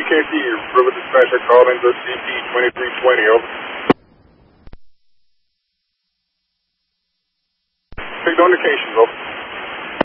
KC, River Dispatcher, call in to CP-2320, over. Take no indications, over.